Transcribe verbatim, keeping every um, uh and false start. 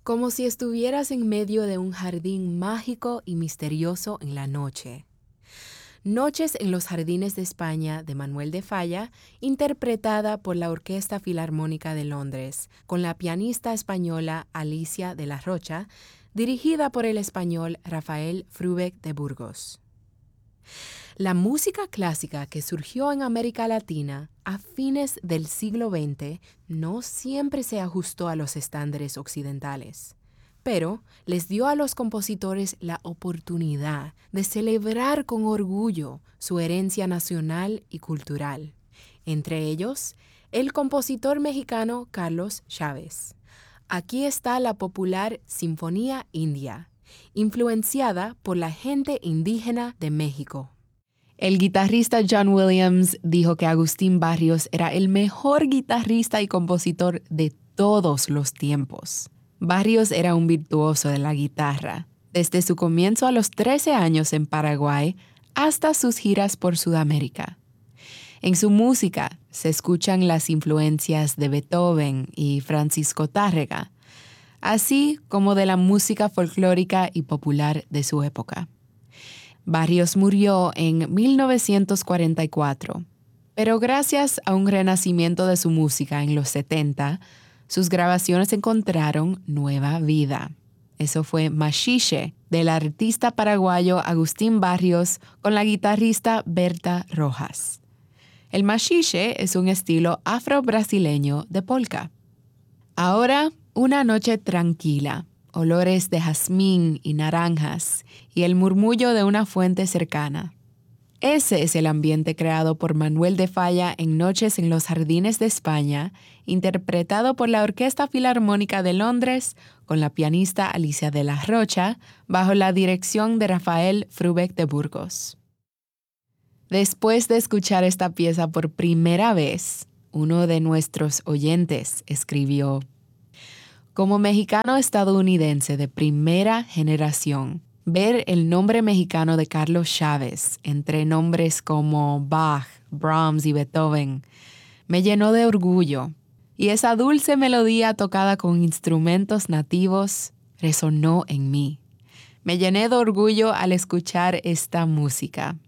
como si estuvieras en medio de un jardín mágico y misterioso en la noche. Noches en los Jardines de España de Manuel de Falla, interpretada por la Orquesta Filarmónica de Londres, con la pianista española Alicia de la Rocha, dirigida por el español Rafael Frubeck de Burgos. La música clásica que surgió en América Latina a fines del siglo veinte no siempre se ajustó a los estándares occidentales, pero les dio a los compositores la oportunidad de celebrar con orgullo su herencia nacional y cultural. Entre ellos, el compositor mexicano Carlos Chávez. Aquí está la popular Sinfonía India, influenciada por la gente indígena de México. El guitarrista John Williams dijo que Agustín Barrios era el mejor guitarrista y compositor de todos los tiempos. Barrios era un virtuoso de la guitarra, desde su comienzo a los trece años en Paraguay hasta sus giras por Sudamérica. En su música se escuchan las influencias de Beethoven y Francisco Tárrega, así como de la música folclórica y popular de su época. Barrios murió en mil novecientos cuarenta y cuatro, pero gracias a un renacimiento de su música en los setenta, sus grabaciones encontraron nueva vida. Eso fue Machixe, del artista paraguayo Agustín Barrios con la guitarrista Berta Rojas. El machixe es un estilo afro-brasileño de polka. Ahora, una noche tranquila, olores de jazmín y naranjas y el murmullo de una fuente cercana. Ese es el ambiente creado por Manuel de Falla en Noches en los Jardines de España, interpretado por la Orquesta Filarmónica de Londres con la pianista Alicia de la Rocha, bajo la dirección de Rafael Frubeck de Burgos. Después de escuchar esta pieza por primera vez, uno de nuestros oyentes escribió: como mexicano estadounidense de primera generación, ver el nombre mexicano de Carlos Chávez entre nombres como Bach, Brahms y Beethoven me llenó de orgullo, y esa dulce melodía tocada con instrumentos nativos resonó en mí. Me llené de orgullo al escuchar esta música.